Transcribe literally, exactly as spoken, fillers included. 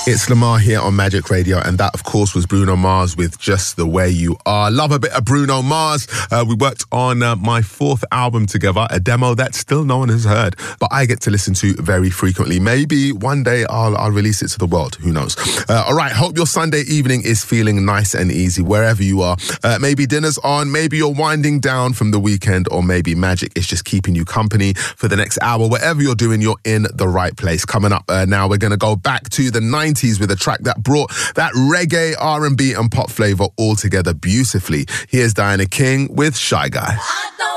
It's Lamar here on Magic Radio, and that, of course, was Bruno Mars with Just the Way You Are. Love a bit of Bruno Mars. Uh, we worked on uh, my fourth album together, a demo that still no one has heard, but I get to listen to very frequently. Maybe one day I'll, I'll release it to the world. Who knows? Uh, all right, hope your Sunday evening is feeling nice and easy wherever you are. Uh, maybe dinner's on, maybe you're winding down from the weekend, or maybe Magic is just keeping you company for the next hour. Whatever you're doing, you're in the right place. Coming up uh, now, we're going to go back to the nineties with a track that brought that reggae, R and B and pop flavor all together beautifully. Here's Diana King with Shy Guy.